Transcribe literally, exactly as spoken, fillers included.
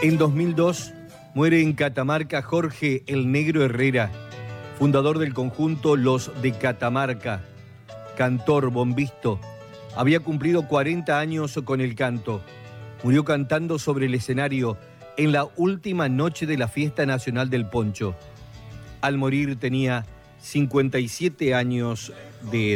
En dos mil dos muere en Catamarca Jorge el Negro Herrera, fundador del conjunto Los de Catamarca, cantor, bombisto. Había cumplido cuarenta años con el canto. Murió cantando sobre el escenario en la última noche de la Fiesta Nacional del Poncho. Al morir tenía cincuenta y siete años de edad.